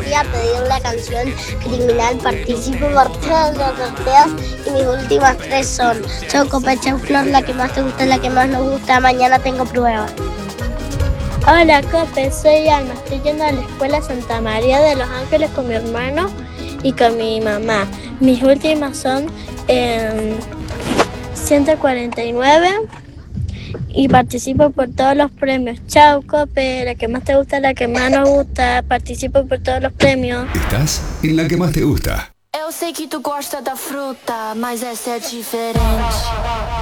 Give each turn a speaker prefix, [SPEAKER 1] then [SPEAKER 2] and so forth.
[SPEAKER 1] gustaría pedir la canción Criminal. Participo por todos los sorteos y mis últimas tres son Choco, Pecha, Flor, la que más te gusta, la que más nos gusta. Mañana tengo prueba.
[SPEAKER 2] Hola, Cope, soy Alma. Estoy yendo a la escuela Santa María de los Ángeles con mi hermano y con mi mamá. Mis últimas son 149 y participo por todos los premios. Chao, Cope, la que más te gusta, la que más nos gusta. Participo por todos los premios.
[SPEAKER 3] Estás en la que más te gusta.
[SPEAKER 4] Eu sei que tu gosta da fruta, mas essa é diferente.